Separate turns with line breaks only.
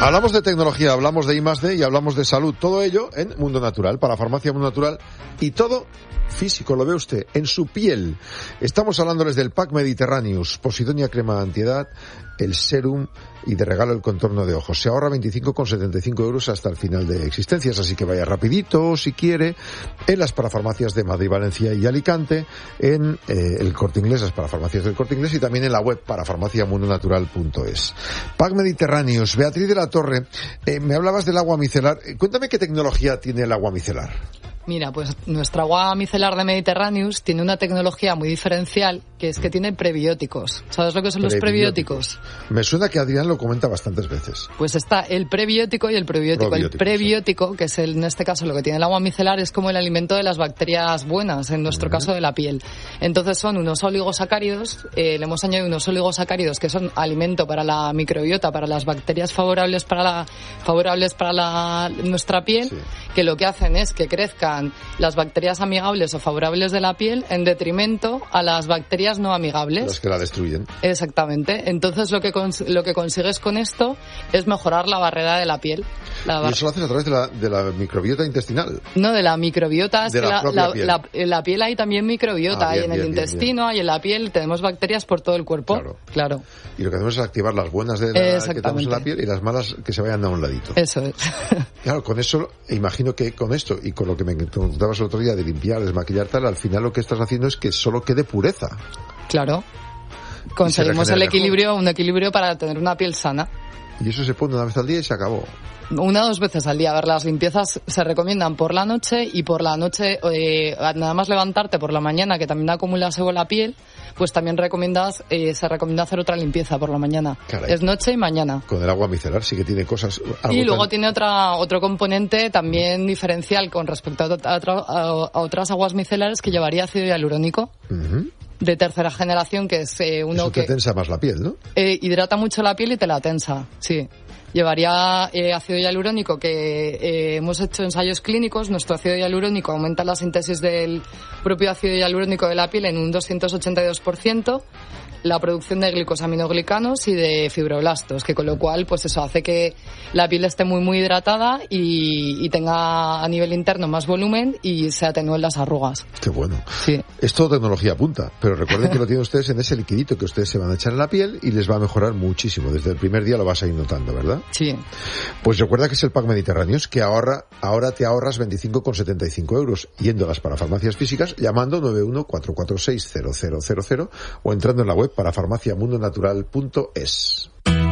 Hablamos de tecnología, hablamos de I+D y hablamos de salud. Todo ello en Mundo Natural, para Farmacia Mundo Natural. Y todo físico, lo ve usted, en su piel. Estamos hablándoles del Pack Mediterraneus, Posidonia crema antiedad, el serum y de regalo el contorno de ojos. Se ahorra 25,75 euros hasta el final de existencias, así que vaya rapidito, si quiere, en las parafarmacias de Madrid, Valencia y Alicante, en el Corte Inglés, las parafarmacias del Corte Inglés, y también en la web parafarmaciamundonatural.es. Pack Mediterraneus. Beatriz de la Torre, me hablabas del agua micelar. Cuéntame qué tecnología tiene el agua micelar.
Mira, pues nuestra agua micelar de Mediterraneus tiene una tecnología muy diferencial, que es que tiene prebióticos. ¿Sabes lo que son los prebióticos?
Me suena que Adrián lo comenta bastantes veces.
Pues está el prebiótico y el probiótico. El prebiótico, sí, que es en este caso lo que tiene el agua micelar, es como el alimento de las bacterias buenas, en nuestro caso de la piel. Entonces son unos oligosacáridos, le hemos añadido unos oligosacáridos que son alimento para la microbiota, para las bacterias favorables para nuestra piel, sí, que lo que hacen es que crezcan las bacterias amigables o favorables de la piel en detrimento a las bacterias no amigables.
Las que la destruyen.
Exactamente. Entonces lo que consigues con esto es mejorar la barrera de la piel.
¿Y eso lo haces a través de la microbiota intestinal?
No, de la microbiota.
De
en la piel hay también microbiota. Hay en el intestino, hay en la piel, tenemos bacterias por todo el cuerpo. Claro.
Y lo que hacemos es activar las buenas que tenemos en la piel y las malas que se vayan a un ladito.
Eso es.
Claro, con eso, imagino que con esto y con lo que me contabas el otro día de limpiar, desmaquillar tal, al final lo que estás haciendo es que solo quede pureza.
Claro. Conseguimos un equilibrio para tener una piel sana.
Y eso se pone una vez al día y se acabó.
1 o 2 veces al día. A ver, las limpiezas se recomiendan por la noche, y por la noche, nada más levantarte por la mañana, que también acumula sebo en la piel, pues también se recomienda hacer otra limpieza por la mañana.
Caray.
Es noche y mañana.
Con el agua micelar sí que tiene cosas...
Y luego tiene otro componente también diferencial con respecto a otras aguas micelares, que llevaría ácido hialurónico. Uh-huh. De tercera generación, que es uno que...
Eso te tensa más la piel, ¿no?
Hidrata mucho la piel y te la tensa, sí. Llevaría ácido hialurónico, que hemos hecho ensayos clínicos. Nuestro ácido hialurónico aumenta la síntesis del propio ácido hialurónico de la piel en un 282%, la producción de glicosaminoglicanos y de fibroblastos, que con lo cual pues eso hace que la piel esté muy muy hidratada y tenga a nivel interno más volumen y se atenúen las arrugas.
Qué bueno.
Sí.
Es todo tecnología punta, pero recuerden que lo tienen ustedes en ese liquidito que ustedes se van a echar en la piel y les va a mejorar muchísimo. Desde el primer día lo vas a ir notando, ¿verdad?
Sí.
Pues recuerda que es el Pack Mediterraneus, que ahora te ahorras 25,75 euros yendo a las parafarmacias físicas, llamando 91-446-0000 o entrando en la web parafarmaciamundonatural.es.